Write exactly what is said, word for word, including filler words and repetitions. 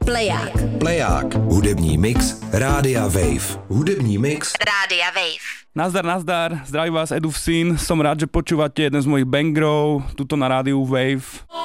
Pleják. Pleják. Hudební mix Rádia Wave. Hudební mix Rádia Wave. Nazdar, nazdar, zdraví vás Edu Vsín, som rád, že počúvate jeden z mojich bangrov, tuto na rádiu Wave.